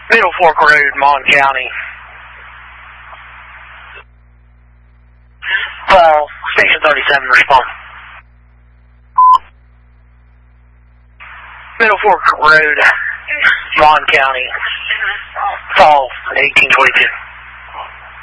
Middle Fork Road, Mon County. Fall, Station 37, respond. Middle Fork Road, Mon County. Fall, 1822.